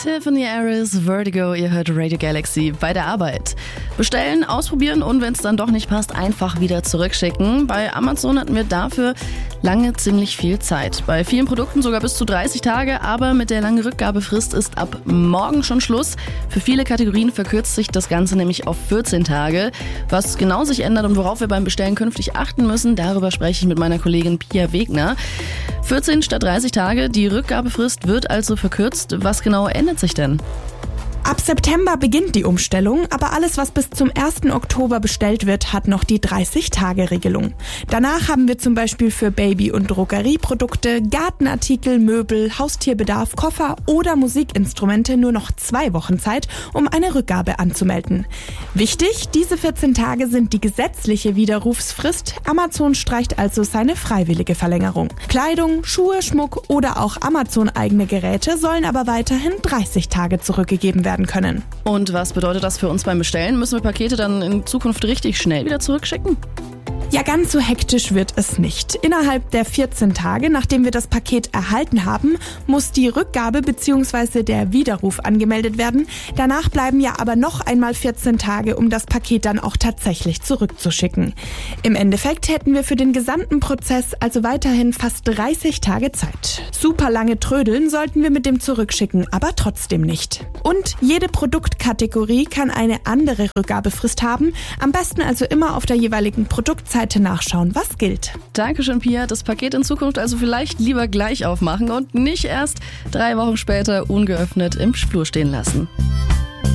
Tiffany Harris, Vertigo, ihr hört Radio Galaxy bei der Arbeit. Bestellen, ausprobieren und wenn es dann doch nicht passt, einfach wieder zurückschicken. Bei Amazon hatten wir dafür lange ziemlich viel Zeit. Bei vielen Produkten sogar bis zu 30 Tage, aber mit der langen Rückgabefrist ist ab morgen schon Schluss. Für viele Kategorien verkürzt sich das Ganze nämlich auf 14 Tage. Was genau sich ändert und worauf wir beim Bestellen künftig achten müssen, darüber spreche ich mit meiner Kollegin Pia Wegner. 14 statt 30 Tage, die Rückgabefrist wird also verkürzt. Was genau ändert sich denn? Ab September beginnt die Umstellung, aber alles, was bis zum 1. Oktober bestellt wird, hat noch die 30-Tage-Regelung. Danach haben wir zum Beispiel für Baby- und Drogerieprodukte, Gartenartikel, Möbel, Haustierbedarf, Koffer oder Musikinstrumente nur noch 2 Wochen Zeit, um eine Rückgabe anzumelden. Wichtig, diese 14 Tage sind die gesetzliche Widerrufsfrist. Amazon streicht also seine freiwillige Verlängerung. Kleidung, Schuhe, Schmuck oder auch Amazon-eigene Geräte sollen aber weiterhin 30 Tage zurückgegeben werden können. Und was bedeutet das für uns beim Bestellen? Müssen wir Pakete dann in Zukunft richtig schnell wieder zurückschicken? Ja, ganz so hektisch wird es nicht. Innerhalb der 14 Tage, nachdem wir das Paket erhalten haben, muss die Rückgabe bzw. der Widerruf angemeldet werden. Danach bleiben ja aber noch einmal 14 Tage, um das Paket dann auch tatsächlich zurückzuschicken. Im Endeffekt hätten wir für den gesamten Prozess also weiterhin fast 30 Tage Zeit. Super lange trödeln sollten wir mit dem Zurückschicken aber trotzdem nicht. Und jede Produktkategorie kann eine andere Rückgabefrist haben. Am besten also immer auf der jeweiligen Produktseite nachschauen, was gilt. Dankeschön, Pia. Das Paket in Zukunft also vielleicht lieber gleich aufmachen und nicht erst 3 Wochen später ungeöffnet im Flur stehen lassen.